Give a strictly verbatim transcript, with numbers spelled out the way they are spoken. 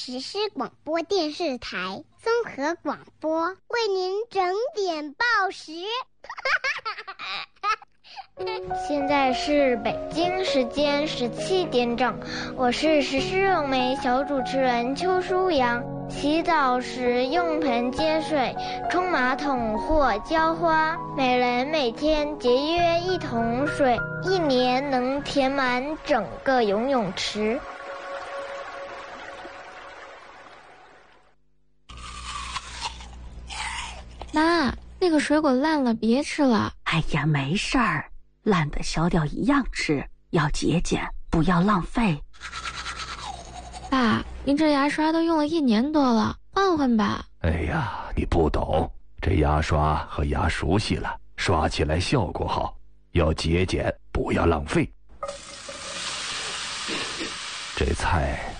实施广播电视台综合广播为您整点报时。 现在是北京时间十七点整，我是时事咏梅小主持人邱舒阳。洗澡时用盆接水，冲马桶或浇花，每人每天节约一桶水，一年能填满整个游泳池。 妈，那个水果烂了，别吃了。 哎呀，没事儿，烂的削掉一样吃，要节俭，不要浪费。 爸，您这牙刷都用了一年多了，换换吧。 哎呀，你不懂，这牙刷和牙熟悉了，刷起来效果好，要节俭，不要浪费。这菜